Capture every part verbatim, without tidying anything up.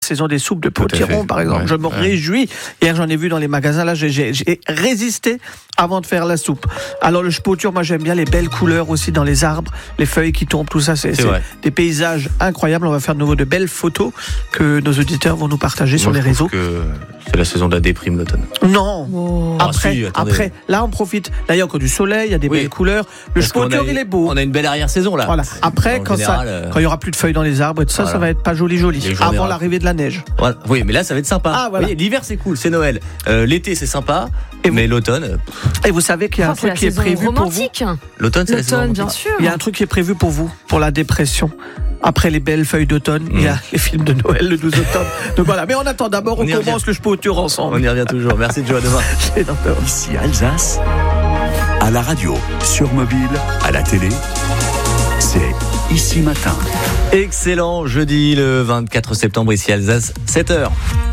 saison des soupes de potiron, par exemple. Ouais, je me ouais. réjouis. Hier, j'en ai vu dans les magasins. Là, j'ai, j'ai, j'ai résisté avant de faire la soupe. Alors, le potiron, moi, j'aime bien les belles couleurs aussi dans les arbres, les feuilles qui tombent, tout ça. C'est, c'est, c'est des paysages incroyables. On va faire de nouveau de belles photos que nos auditeurs vont nous partager moi, sur les réseaux. Que c'est la saison de la déprime, l'automne. Non. Oh. Après, ah, si, après, là, on profite. Là, il y a encore du soleil, il y a des oui. belles couleurs. Le potiron, il est beau. On a une belle arrière-saison, là. Voilà. Après, quand, général, ça, euh... quand il y aura plus de feuilles dans les arbres et tout ça, voilà. ça va être pas joli, joli. Avant l'arrivée de la neige. Voilà. Oui, mais là, ça va être sympa. Ah, voilà. Oui, l'hiver, c'est cool, c'est Noël. Euh, l'été, c'est sympa. Et mais vous... l'automne. Et vous savez qu'il y a oh, un truc qui est prévu romantique. pour vous. L'automne, c'est l'automne, la saison bien sûr. Il y a un truc qui est prévu pour vous, pour la dépression. Après les belles feuilles d'automne, mmh. il y a les films de Noël le douze octobre. Donc voilà, mais on attend d'abord, on, on commence le Spotur ensemble. On y revient toujours. Merci Joe, à demain. Ici Alsace, à la radio, sur mobile, à la télé, c'est Ici Matin. Excellent, jeudi le vingt-quatre septembre, ici Alsace, sept heures.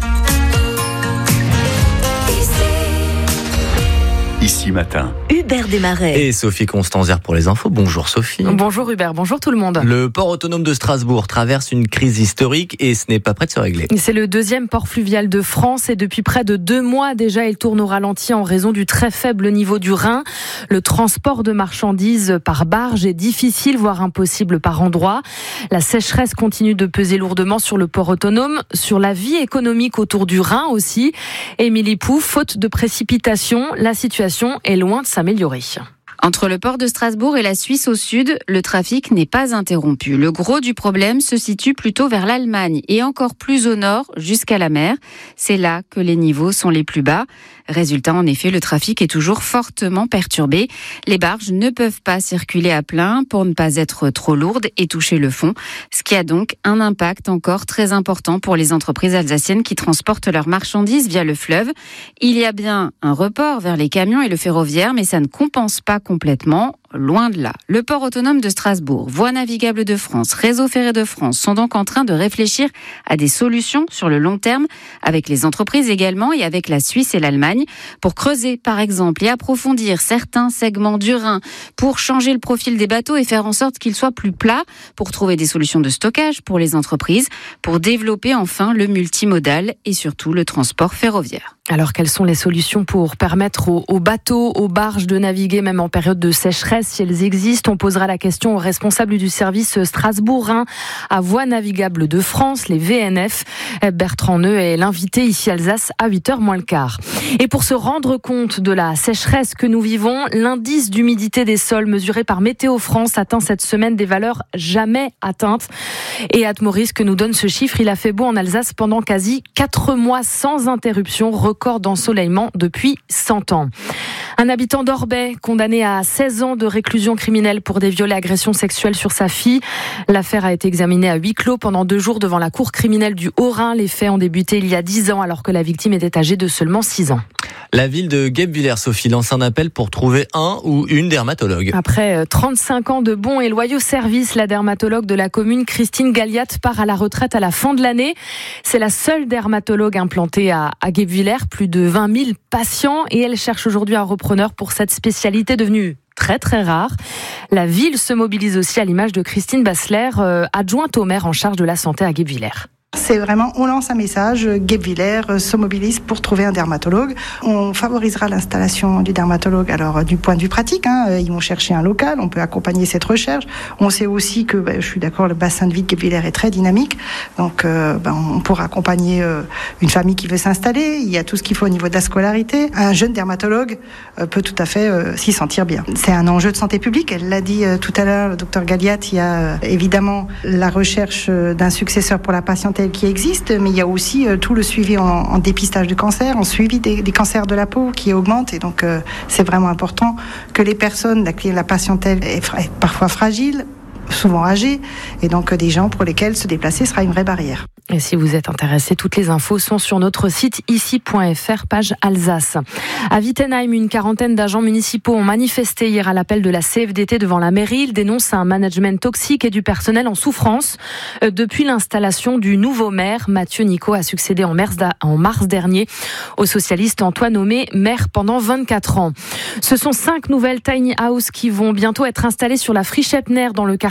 Ici Matin. Hubert Desmarais. Et Sophie Constanzière pour les infos. Bonjour Sophie. Bonjour Hubert, bonjour tout le monde. Le port autonome de Strasbourg traverse une crise historique et ce n'est pas prêt de se régler. C'est le deuxième port fluvial de France et depuis près de deux mois déjà, il tourne au ralenti en raison du très faible niveau du Rhin. Le transport de marchandises par barge est difficile, voire impossible par endroits. La sécheresse continue de peser lourdement sur le port autonome, sur la vie économique autour du Rhin aussi. Émilie Pou, faute de précipitations, la situation est loin de s'améliorer. Entre le port de Strasbourg et la Suisse au sud, le trafic n'est pas interrompu. Le gros du problème se situe plutôt vers l'Allemagne et encore plus au nord, jusqu'à la mer. C'est là que les niveaux sont les plus bas. Résultat, en effet, le trafic est toujours fortement perturbé. Les barges ne peuvent pas circuler à plein pour ne pas être trop lourdes et toucher le fond, ce qui a donc un impact encore très important pour les entreprises alsaciennes qui transportent leurs marchandises via le fleuve. Il y a bien un report vers les camions et le ferroviaire, mais ça ne compense pas complètement. Loin de là. Le port autonome de Strasbourg, Voies navigables de France, Réseau ferré de France sont donc en train de réfléchir à des solutions sur le long terme, avec les entreprises également et avec la Suisse et l'Allemagne, pour creuser par exemple et approfondir certains segments du Rhin, pour changer le profil des bateaux et faire en sorte qu'ils soient plus plats, pour trouver des solutions de stockage pour les entreprises, pour développer enfin le multimodal et surtout le transport ferroviaire. Alors quelles sont les solutions pour permettre aux, aux bateaux, aux barges de naviguer même en période de sécheresse, si elles existent? On posera la question aux responsables du service Strasbourg-Rhin à Voies navigables de France, les V N F. Bertrand Neu est l'invité ici Alsace à huit heures moins le quart. Et pour se rendre compte de la sécheresse que nous vivons, l'indice d'humidité des sols mesuré par Météo France atteint cette semaine des valeurs jamais atteintes. Et Atmoris que nous donne ce chiffre, il a fait beau en Alsace pendant quasi quatre mois sans interruption, record d'ensoleillement depuis cent ans. Un habitant d'Orbey, condamné à seize ans de réclusion criminelle pour des viols et agressions sexuelles sur sa fille. L'affaire a été examinée à huis clos pendant deux jours devant la cour criminelle du Haut-Rhin. Les faits ont débuté il y a dix ans alors que la victime était âgée de seulement six ans. La ville de Guebwiller, Sophie, lance un appel pour trouver un ou une dermatologue. Après trente-cinq ans de bons et loyaux services, la dermatologue de la commune, Christine Galliat, part à la retraite à la fin de l'année. C'est la seule dermatologue implantée à, à Guebwiller, plus de vingt mille patients, et elle cherche aujourd'hui un repreneur pour cette spécialité devenue très très rare. La ville se mobilise aussi à l'image de Christine Bassler, euh, adjointe au maire en charge de la santé à Guebwiller. C'est vraiment, on lance un message, Guebwiller se mobilise pour trouver un dermatologue. On favorisera l'installation du dermatologue. Alors, du point de vue pratique, hein, ils vont chercher un local, on peut accompagner cette recherche. On sait aussi que, ben, je suis d'accord, le bassin de vie de Guebwiller est très dynamique. Donc, euh, ben, on pourra accompagner euh, une famille qui veut s'installer. Il y a tout ce qu'il faut au niveau de la scolarité. Un jeune dermatologue euh, peut tout à fait euh, s'y sentir bien. C'est un enjeu de santé publique. Elle l'a dit euh, tout à l'heure, le docteur Galliat. Il y a euh, évidemment la recherche euh, d'un successeur pour la patientèle qui existe, mais il y a aussi euh, tout le suivi en, en dépistage de cancer, en suivi des, des cancers de la peau qui augmentent, et donc euh, c'est vraiment important que les personnes, la, la patientèle est, fra- est parfois fragile, souvent âgée, et donc euh, des gens pour lesquels se déplacer sera une vraie barrière. Et si vous êtes intéressé, toutes les infos sont sur notre site ici point f r, page Alsace. À Wittenheim, une quarantaine d'agents municipaux ont manifesté hier à l'appel de la C F D T devant la mairie. Ils dénoncent un management toxique et du personnel en souffrance. Depuis l'installation du nouveau maire, Mathieu Nico a succédé en mars, en mars dernier au socialiste Antoine Homé, maire pendant vingt-quatre ans. Ce sont cinq nouvelles tiny houses qui vont bientôt être installées sur la Frischepner dans le quartier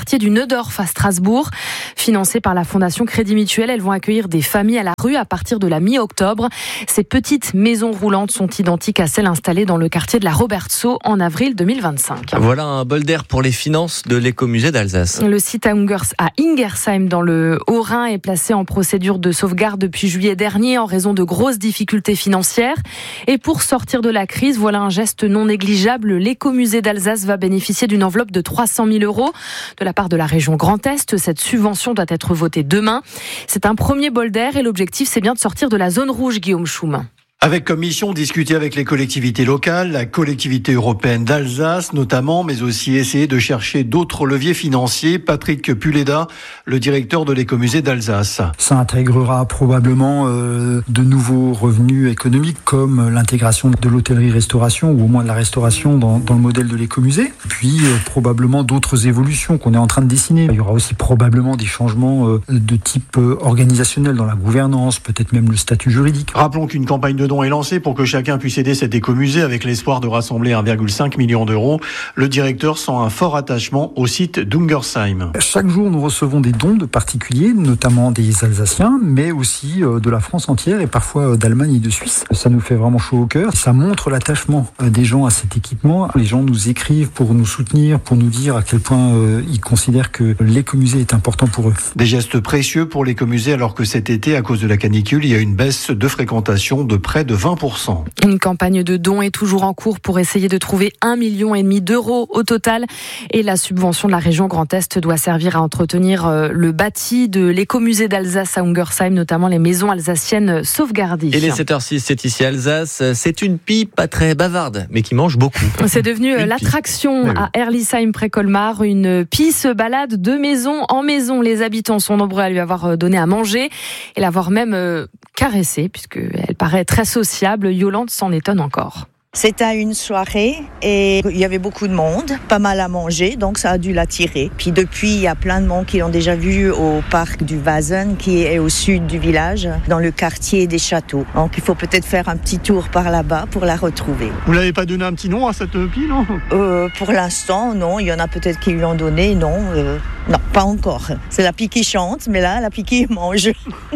quartier du Neudorf à Strasbourg. Financées par la Fondation Crédit Mutuel, elles vont accueillir des familles à la rue à partir de la mi-octobre. Ces petites maisons roulantes sont identiques à celles installées dans le quartier de la Robertsau en avril deux mille vingt-cinq. Voilà un bol d'air pour les finances de l'écomusée d'Alsace. Le site à Ingersheim dans le Haut-Rhin est placé en procédure de sauvegarde depuis juillet dernier en raison de grosses difficultés financières. Et pour sortir de la crise, voilà un geste non négligeable. L'écomusée d'Alsace va bénéficier d'une enveloppe de trois cent mille euros de la part de la région Grand Est. Cette subvention doit être votée demain. C'est un premier bol d'air et l'objectif, c'est bien de sortir de la zone rouge, Guillaume Schum. Avec comme mission discuter avec les collectivités locales, la collectivité européenne d'Alsace notamment, mais aussi essayer de chercher d'autres leviers financiers. Patrick Puleda, le directeur de l'écomusée d'Alsace. Ça intégrera probablement euh, de nouveaux revenus économiques comme l'intégration de l'hôtellerie-restauration ou au moins de la restauration dans, dans le modèle de l'écomusée. Puis euh, probablement d'autres évolutions qu'on est en train de dessiner. Il y aura aussi probablement des changements euh, de type euh, organisationnel dans la gouvernance, peut-être même le statut juridique. Rappelons qu'une campagne de dons est lancée pour que chacun puisse aider cet écomusée avec l'espoir de rassembler un virgule cinq million d'euros. Le directeur sent un fort attachement au site d'Ungersheim. Chaque jour, nous recevons des dons de particuliers, notamment des Alsaciens, mais aussi de la France entière et parfois d'Allemagne et de Suisse. Ça nous fait vraiment chaud au cœur. Ça montre l'attachement des gens à cet équipement. Les gens nous écrivent pour nous soutenir, pour nous dire à quel point ils considèrent que l'écomusée est important pour eux. Des gestes précieux pour l'écomusée alors que cet été, à cause de la canicule, il y a une baisse de fréquentation de près de vingt pour cent. Une campagne de dons est toujours en cours pour essayer de trouver un million et demi d'euros au total. Et la subvention de la région Grand Est doit servir à entretenir le bâti de l'écomusée d'Alsace à Ungersheim, notamment les maisons alsaciennes sauvegardées. Et les sept heures six, c'est ici Alsace. C'est une pie pas très bavarde, mais qui mange beaucoup. C'est devenu une l'attraction pie. À Herlisheim près Colmar. Une pie se balade de maison en maison. Les habitants sont nombreux à lui avoir donné à manger et l'avoir même caressée, puisqu'elle paraît très sociable. Yolande s'en étonne encore. C'était une soirée et il y avait beaucoup de monde, pas mal à manger, donc ça a dû l'attirer. Puis depuis, il y a plein de monde qui l'ont déjà vu au parc du Wazen, qui est au sud du village, dans le quartier des châteaux. Donc il faut peut-être faire un petit tour par là-bas pour la retrouver. Vous l'avez pas donné un petit nom à cette pie, non euh, Pour l'instant, non. Il y en a peut-être qui lui ont donné, non. Euh, non, pas encore. C'est la pie qui chante, mais là, la pie qui mange.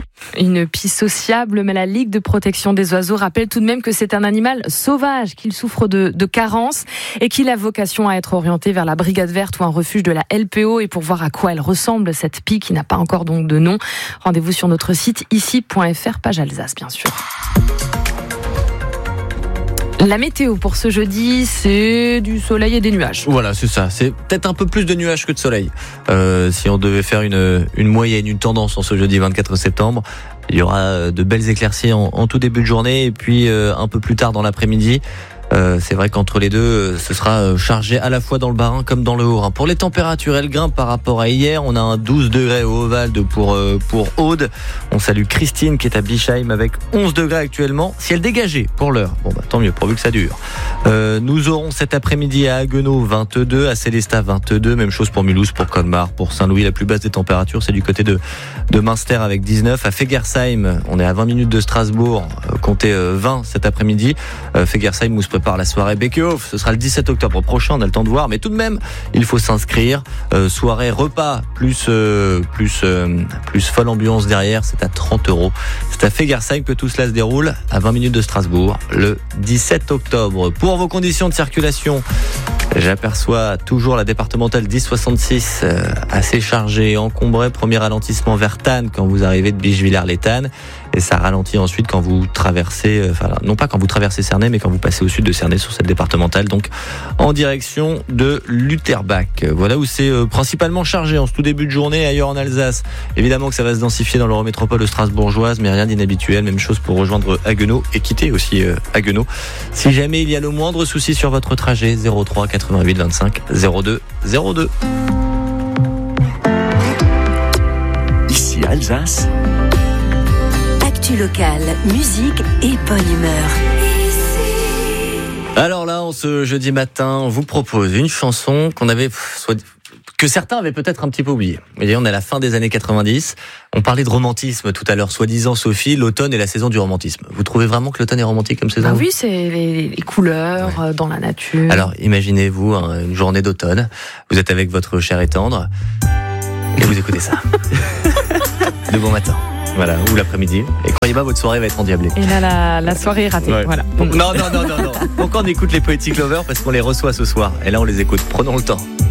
Une pie sociable, mais la Ligue de protection des oiseaux rappelle tout de même que c'est un animal sauvage, qu'il souffre de, de carences et qu'il a vocation à être orienté vers la Brigade Verte ou un refuge de la L P O. Et pour voir à quoi elle ressemble, cette pie qui n'a pas encore donc de nom, rendez-vous sur notre site ici point f r, page Alsace bien sûr. La météo pour ce jeudi, c'est du soleil et des nuages. Voilà, c'est ça. C'est peut-être un peu plus de nuages que de soleil. Euh, si on devait faire une, une moyenne, une tendance en ce jeudi vingt-quatre septembre, il y aura de belles éclaircies en, en tout début de journée et puis euh, un peu plus tard dans l'après-midi. Euh, c'est vrai qu'entre les deux, ce sera chargé à la fois dans le Bas-Rhin comme dans le Haut-Rhin. Pour les températures, elles grimpent par rapport à hier. On a un douze degrés au Ovalde pour, euh, pour Aude. On salue Christine qui est à Bischheim avec onze degrés actuellement. Ciel dégagé pour l'heure. Bon bah tant mieux, pourvu que ça dure. Euh, nous aurons cet après-midi à Haguenau vingt-deux, à Célestat vingt-deux. Même chose pour Mulhouse, pour Colmar, pour Saint-Louis. La plus basse des températures, c'est du côté de, de Münster avec dix-neuf. À Fegersheim, on est à vingt minutes de Strasbourg. Euh, comptez euh, vingt cet après-midi. Euh, Fegersheim où se prépare la soirée Bekehof. Ce sera le dix-sept octobre prochain, on a le temps de voir, mais tout de même, il faut s'inscrire. Euh, soirée repas plus euh, plus euh, plus folle ambiance derrière, c'est à trente euros. C'est à Fegersheim que tout cela se déroule, à vingt minutes de Strasbourg, le dix-sept octobre. Pour vos conditions de circulation, j'aperçois toujours la départementale dix soixante-six euh, assez chargée et encombrée. Premier ralentissement vers Tannes quand vous arrivez de Bischwiller-les-Tannes. Et ça ralentit ensuite quand vous traversez, euh, enfin non pas quand vous traversez Cernay, mais quand vous passez au sud de Cernay sur cette départementale, donc en direction de Lutherbach. Voilà où c'est euh, principalement chargé en ce tout début de journée. Ailleurs en Alsace, évidemment que ça va se densifier dans l'eurométropole strasbourgeoise, mais rien d'inhabituel. Même chose pour rejoindre Haguenau et quitter aussi euh, Haguenau. Si jamais il y a le moindre souci sur votre trajet, zéro trois quatre-vingt-huit vingt-cinq zéro deux zéro deux. Ici Alsace. Local, musique et bonne humeur. Alors là, en ce jeudi matin, on vous propose une chanson qu'on avait soit que certains avaient peut-être un petit peu oublié. Et on est à la fin des années quatre-vingt-dix. On parlait de romantisme tout à l'heure, soi-disant Sophie, l'automne est la saison du romantisme. Vous trouvez vraiment que l'automne est romantique comme saison ? Ah oui, c'est les, les couleurs ouais. dans la nature. Alors imaginez-vous hein, une journée d'automne, vous êtes avec votre cher et tendre et vous écoutez ça. Le bon matin. Voilà, ou l'après-midi. Et croyez pas, votre soirée va être endiablée. Et là, la, la soirée est ratée. Ouais. Voilà. Non, non, non, non, non. Donc on écoute les Poetic Lovers parce qu'on les reçoit ce soir. Et là, on les écoute. Prenons le temps.